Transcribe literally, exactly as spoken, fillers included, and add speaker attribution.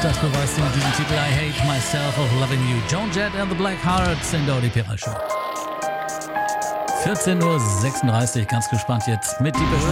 Speaker 1: Das beweist du mit diesem Titel I Hate Myself of Loving You. Joan Jett and the Black Hearts in der Odipera Show. vierzehn Uhr sechsunddreißig, ganz gespannt jetzt mit Deepesh